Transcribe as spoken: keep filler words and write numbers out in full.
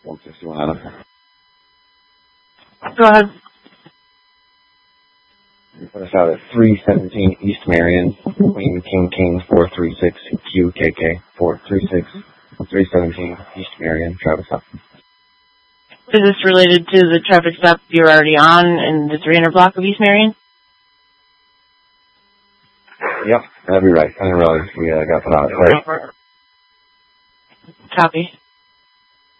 one sixty-one Adam. Go ahead. You put us out at three seventeen East Marion, Queen King King four three six Q K K four three six three seventeen East Marion, Travis up. Is this related to the traffic stop you're already on in the three hundred block of East Marion? Yep, that'd be right. I didn't realize we uh, got put out. Right. Copy.